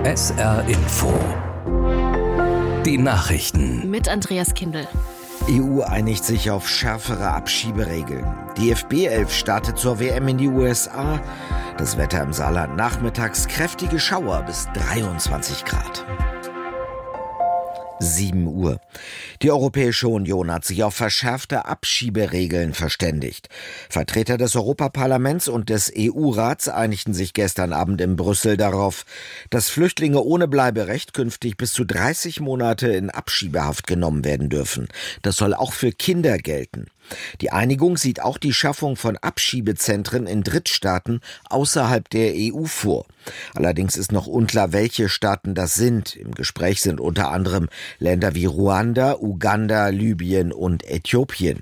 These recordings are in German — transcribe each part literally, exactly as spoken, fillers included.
S R Info. Die Nachrichten. Mit Andreas Kindl. E U einigt sich auf schärfere Abschieberegeln. Die F B elf startet zur W M in die U S A. Das Wetter im Saarland nachmittags kräftige Schauer bis dreiundzwanzig Grad. sieben Uhr. Die Europäische Union hat sich auf verschärfte Abschieberegeln verständigt. Vertreter des Europaparlaments und des E U-Rats einigten sich gestern Abend in Brüssel darauf, dass Flüchtlinge ohne Bleiberecht künftig bis zu dreißig Monate in Abschiebehaft genommen werden dürfen. Das soll auch für Kinder gelten. Die Einigung sieht auch die Schaffung von Abschiebezentren in Drittstaaten außerhalb der E U vor. Allerdings ist noch unklar, welche Staaten das sind. Im Gespräch sind unter anderem Länder wie Ruanda, Uganda, Libyen und Äthiopien.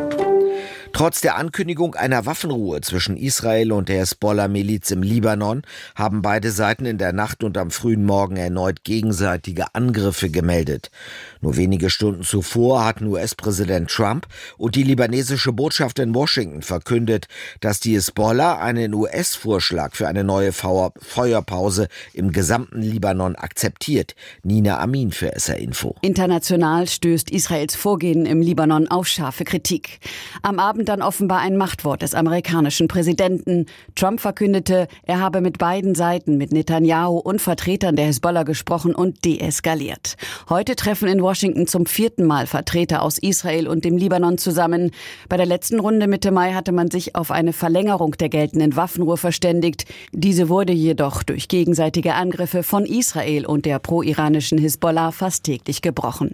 Trotz der Ankündigung einer Waffenruhe zwischen Israel und der Hezbollah-Miliz im Libanon haben beide Seiten in der Nacht und am frühen Morgen erneut gegenseitige Angriffe gemeldet. Nur wenige Stunden zuvor hatten U S-Präsident Trump und die libanesische Botschaft in Washington verkündet, dass die Hezbollah einen U S-Vorschlag für eine neue Feuerpause im gesamten Libanon akzeptiert. Nina Amin für S R Info. International stößt Israels Vorgehen im Libanon auf scharfe Kritik. Am Abend dann offenbar ein Machtwort des amerikanischen Präsidenten. Trump verkündete, er habe mit beiden Seiten, mit Netanyahu und Vertretern der Hezbollah gesprochen und deeskaliert. Heute treffen in Washington zum vierten Mal Vertreter aus Israel und dem Libanon zusammen. Bei der letzten Runde Mitte Mai hatte man sich auf eine Verlängerung der geltenden Waffenruhe verständigt. Diese wurde jedoch durch gegenseitige Angriffe von Israel und der pro-iranischen Hezbollah fast täglich gebrochen.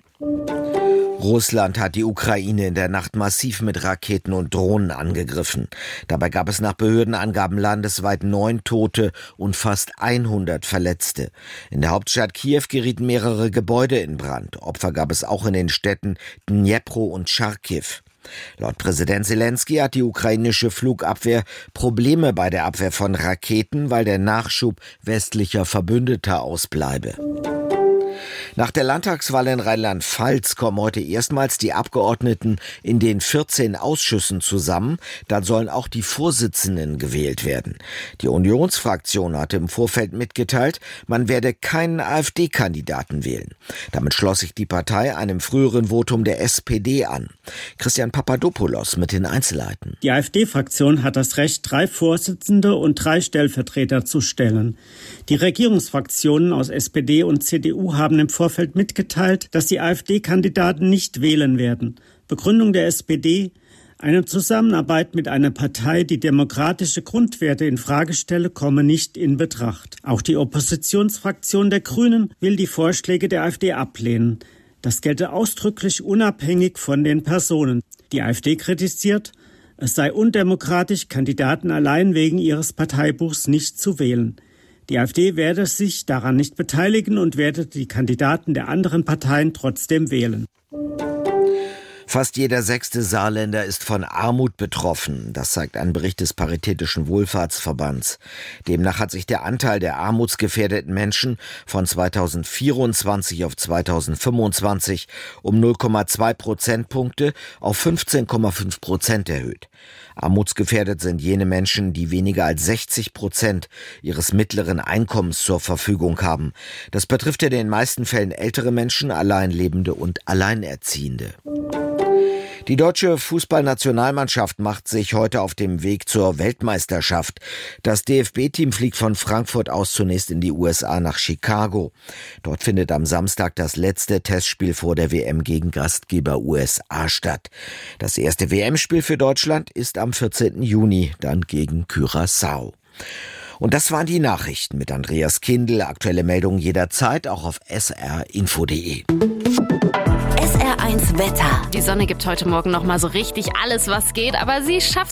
Russland hat die Ukraine in der Nacht massiv mit Raketen und Drohnen angegriffen. Dabei gab es nach Behördenangaben landesweit neun Tote und fast hundert Verletzte. In der Hauptstadt Kiew gerieten mehrere Gebäude in Brand. Opfer gab es auch in den Städten Dnipro und Charkiw. Laut Präsident Selenskyj hat die ukrainische Flugabwehr Probleme bei der Abwehr von Raketen, weil der Nachschub westlicher Verbündeter ausbleibe. Nach der Landtagswahl in Rheinland-Pfalz kommen heute erstmals die Abgeordneten in den vierzehn Ausschüssen zusammen. Dann sollen auch die Vorsitzenden gewählt werden. Die Unionsfraktion hatte im Vorfeld mitgeteilt, man werde keinen AfD-Kandidaten wählen. Damit schloss sich die Partei einem früheren Votum der S P D an. Christian Papadopoulos mit den Einzelheiten. Die AfD-Fraktion hat das Recht, drei Vorsitzende und drei Stellvertreter zu stellen. Die Regierungsfraktionen aus S P D und C D U haben im Vorfeld mitgeteilt, dass die AfD-Kandidaten nicht wählen werden. Begründung der S P D: Eine Zusammenarbeit mit einer Partei, die demokratische Grundwerte in Frage stelle, komme nicht in Betracht. Auch die Oppositionsfraktion der Grünen will die Vorschläge der AfD ablehnen. Das gelte ausdrücklich unabhängig von den Personen. Die AfD kritisiert, es sei undemokratisch, Kandidaten allein wegen ihres Parteibuchs nicht zu wählen. Die AfD werde sich daran nicht beteiligen und werde die Kandidaten der anderen Parteien trotzdem wählen. Fast jeder sechste Saarländer ist von Armut betroffen. Das zeigt ein Bericht des Paritätischen Wohlfahrtsverbands. Demnach hat sich der Anteil der armutsgefährdeten Menschen von zweitausendvierundzwanzig auf zweitausendfünfundzwanzig um null Komma zwei Prozentpunkte auf fünfzehn Komma fünf Prozent erhöht. Armutsgefährdet sind jene Menschen, die weniger als sechzig Prozent ihres mittleren Einkommens zur Verfügung haben. Das betrifft in den meisten Fällen ältere Menschen, Alleinlebende und Alleinerziehende. Die deutsche Fußballnationalmannschaft macht sich heute auf dem Weg zur Weltmeisterschaft. Das D F B-Team fliegt von Frankfurt aus zunächst in die U S A nach Chicago. Dort findet am Samstag das letzte Testspiel vor der W M gegen Gastgeber U S A statt. Das erste W M-Spiel für Deutschland ist am vierzehnten Juni, dann gegen Curaçao. Und das waren die Nachrichten mit Andreas Kindl. Aktuelle Meldungen jederzeit auch auf s r info punkt d e. S R eins Wetter. Die Sonne gibt heute Morgen noch mal so richtig alles, was geht, aber sie schafft